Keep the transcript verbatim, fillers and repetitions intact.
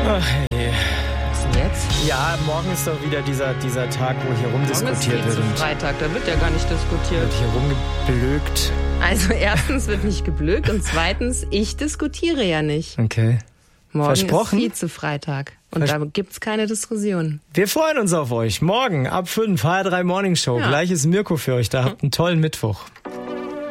Ach, hey. Was denn jetzt? Ja, morgen ist doch wieder dieser, dieser Tag, wo hier rumdiskutiert wird. Und Freitag, da wird ja gar nicht diskutiert. Wird hier rumgeblökt. Also erstens wird nicht geblökt und zweitens, ich diskutiere ja nicht. Okay. Morgen Versprochen? ist Vize-Freitag und Vers- da gibt's keine Diskussion. Wir freuen uns auf euch. Morgen ab fünf, H R drei Morning Show. Ja. Gleich ist Mirko für euch da. Habt einen tollen Mittwoch.